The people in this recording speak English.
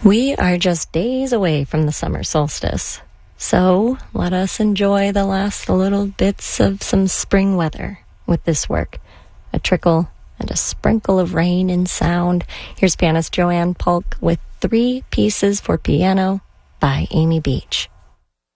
We are just days away from the summer solstice, so let us enjoy the last little bits of some spring weather with this work. A trickle and a sprinkle of rain and sound. Here's pianist Joanne Polk with 3 Pieces for Piano by Amy Beach.